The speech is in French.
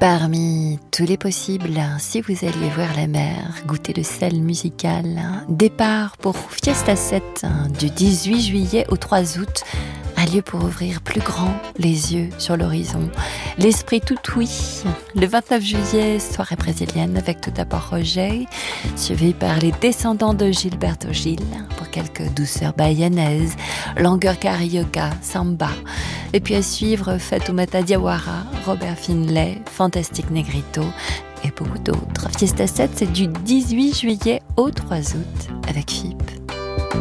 Parmi tous les possibles, si vous alliez voir la mer, goûter le sel musical, départ pour Fiesta 7 du 18 juillet au 3 août, un lieu pour ouvrir plus grand les yeux sur l'horizon, l'esprit tout oui. Le 29 juillet, soirée brésilienne avec tout à part Roger, suivi par les descendants de Gilberto Gil pour quelques douceurs bahianaises, langueur carioca, samba. Et puis à suivre Fatoumata Diawara, Robert Finlay, Fantastic Negrito et beaucoup d'autres. Fiesta 7, c'est du 18 juillet au 3 août avec FIP.